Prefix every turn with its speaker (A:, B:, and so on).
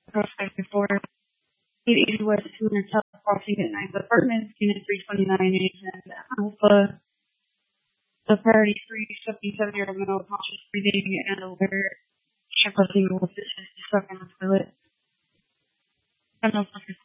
A: Crossing before 880 West 200 South Crossing at 9 Apartments, Unit 329 and Alpha. The priority 377 year middle conscious breathing and aware shift crossing will assist in the toilet.